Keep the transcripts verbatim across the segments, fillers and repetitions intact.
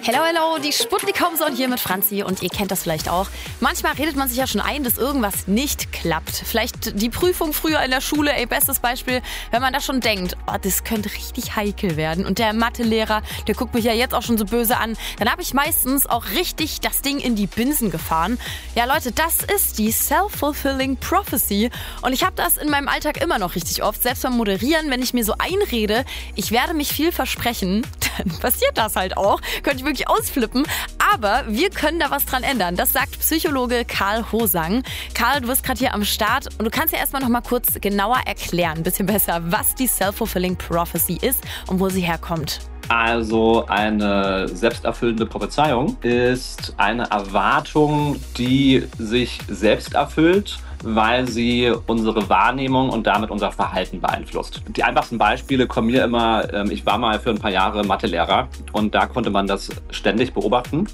Hello, hello, die Sputnik-Homezone hier mit Franzi und ihr kennt das vielleicht auch. Manchmal redet man sich ja schon ein, dass irgendwas nicht klappt. Vielleicht die Prüfung früher in der Schule, ey, bestes Beispiel, wenn man da schon denkt, oh, das könnte richtig heikel werden. Und der Mathelehrer, der guckt mich ja jetzt auch schon so böse an. Dann habe ich meistens auch richtig das Ding in die Binsen gefahren. Ja Leute, das ist die Self-Fulfilling Prophecy. Und ich habe das in meinem Alltag immer noch richtig oft. Selbst beim Moderieren, wenn ich mir so einrede, ich werde mich viel versprechen, dann passiert das halt auch. Könnte ich wirklich ausflippen. Aber wir können da was dran ändern. Das sagt Psychologe Karl Hosang. Karl, du bist gerade hier am Start und du kannst ja erstmal noch mal kurz genauer erklären, ein bisschen besser, was die Self-Fulfilling Prophecy ist und wo sie herkommt. Also eine selbsterfüllende Prophezeiung ist eine Erwartung, die sich selbst erfüllt, weil sie unsere Wahrnehmung und damit unser Verhalten beeinflusst. Die einfachsten Beispiele kommen mir immer, ich war mal für ein paar Jahre Mathelehrer und da konnte man das ständig beobachten,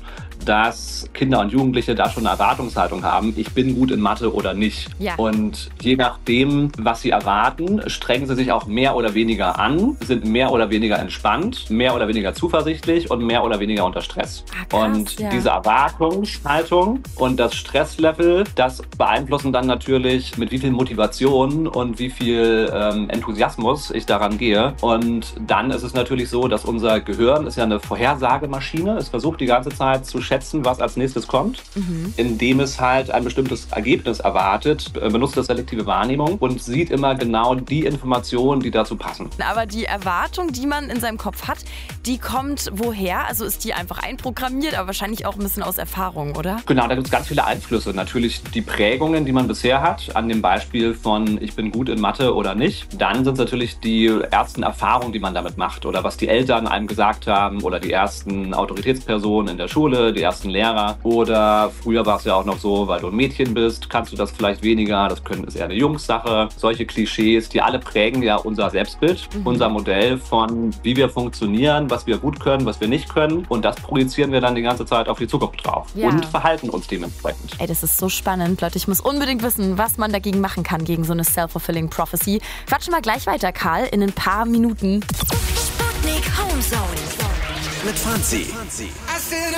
dass Kinder und Jugendliche da schon eine Erwartungshaltung haben, ich bin gut in Mathe oder nicht. Ja. Und je nachdem, was sie erwarten, strengen sie sich auch mehr oder weniger an, sind mehr oder weniger entspannt, mehr oder weniger zuversichtlich und mehr oder weniger unter Stress. Ah, krass, und ja. diese Erwartungshaltung und das Stresslevel, das beeinflussen dann natürlich, mit wie viel Motivation und wie viel ähm, Enthusiasmus ich daran gehe. Und dann ist es natürlich so, dass unser Gehirn ist ja eine Vorhersagemaschine. Es versucht die ganze Zeit zu schätzen, was als nächstes kommt, mhm. indem es halt ein bestimmtes Ergebnis erwartet, benutzt das selektive Wahrnehmung und sieht immer genau die Informationen, die dazu passen. Aber die Erwartung, die man in seinem Kopf hat, die kommt woher? Also ist die einfach einprogrammiert, aber wahrscheinlich auch ein bisschen aus Erfahrung, oder? Genau, da gibt es ganz viele Einflüsse. Natürlich die Prägungen, die man bisher hat, an dem Beispiel von ich bin gut in Mathe oder nicht. Dann sind es natürlich die ersten Erfahrungen, die man damit macht oder was die Eltern einem gesagt haben oder die ersten Autoritätspersonen in der Schule, die ersten Lehrer. Oder früher war es ja auch noch so, weil du ein Mädchen bist, kannst du das vielleicht weniger, das können, ist eher eine Jungssache. Solche Klischees, die alle prägen ja unser Selbstbild, mhm. unser Modell von wie wir funktionieren, was wir gut können, was wir nicht können. Und das projizieren wir dann die ganze Zeit auf die Zukunft drauf ja. und verhalten uns dementsprechend. Ey, das ist so spannend, Leute. Ich muss unbedingt wissen, was man dagegen machen kann, gegen so eine Self-Fulfilling Prophecy. Quatschen wir gleich weiter, Karl, in ein paar Minuten. Sputnik Homezone mit Franzi.